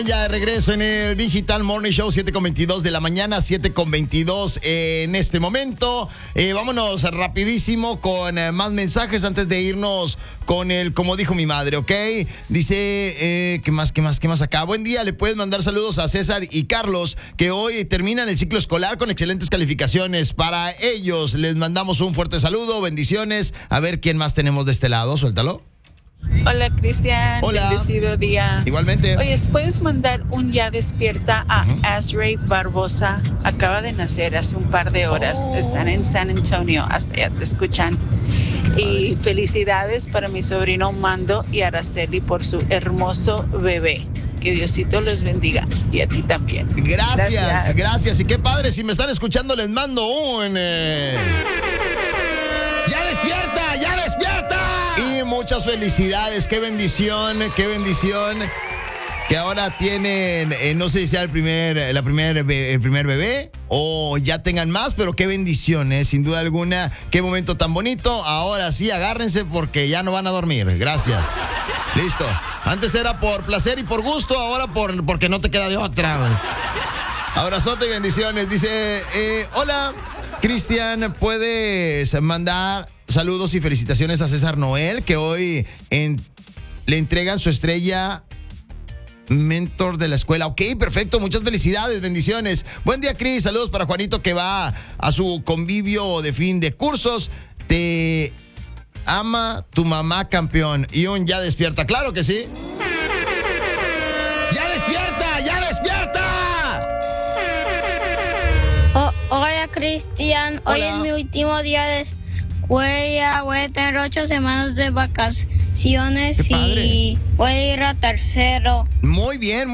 Ya de regreso en el Digital Morning Show, 7:22 de la mañana, 7:22 en este momento. Vámonos rapidísimo con más mensajes antes de irnos con el como dijo mi madre, ¿ok? Dice, ¿qué más acá? Buen día, le puedes mandar saludos a César y Carlos, que hoy terminan el ciclo escolar con excelentes calificaciones. Para ellos les mandamos un fuerte saludo, bendiciones. A ver quién más tenemos de este lado, suéltalo. Hola, Cristian. Hola. Bendecido día. Igualmente. Oye, ¿puedes mandar un ya despierta a Asray Barbosa? Acaba de nacer hace un par de horas. Están en San Antonio. Hasta allá te escuchan. Y felicidades para mi sobrino Mando y Araceli por su hermoso bebé. Que Diosito los bendiga. Y a ti también. Gracias. Y qué padre, si me están escuchando les mando un... ¡Ya despierta! ¡Ya despierta! Y muchas felicidades, qué bendición. Que ahora tienen, no sé si sea el primer bebé o ya tengan más, pero qué bendición, sin duda alguna. Qué momento tan bonito. Ahora sí, agárrense porque ya no van a dormir. Gracias. Listo. Antes era por placer y por gusto, ahora porque no te queda de otra. Abrazote y bendiciones. Dice, hola, Cristian, ¿puedes mandar saludos y felicitaciones a César Noel, que hoy le entregan su estrella mentor de la escuela? Ok, perfecto, muchas felicidades, bendiciones. Buen día, Cris, saludos para Juanito, que va a su convivio de fin de cursos. Te ama tu mamá, campeón. Y un ya despierta, claro que sí. ¡Ya despierta! ¡Ya despierta! Hola, Cristian. Hoy es mi último día de escuela. Voy a tener 8 semanas de vacaciones y voy a ir a tercero. Muy bien.